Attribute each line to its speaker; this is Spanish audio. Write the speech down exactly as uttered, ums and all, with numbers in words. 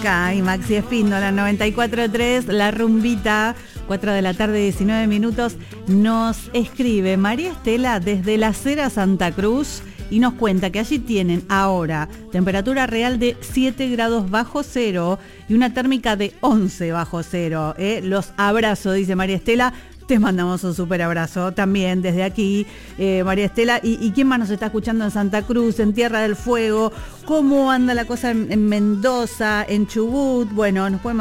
Speaker 1: acá y Maxi Espíndola, noventa y cuatro punto tres, La Rumbita, cuatro de la tarde, diecinueve minutos, nos escribe María Estela desde la Cera Santa Cruz y nos cuenta que allí tienen ahora temperatura real de siete grados bajo cero y una térmica de once bajo cero. ¿eh? Los abrazo, dice María Estela. Te mandamos un súper abrazo también desde aquí, eh, María Estela. ¿Y, ¿Y quién más nos está escuchando en Santa Cruz, en Tierra del Fuego? ¿Cómo anda la cosa en, en Mendoza, en Chubut? Bueno, nos pueden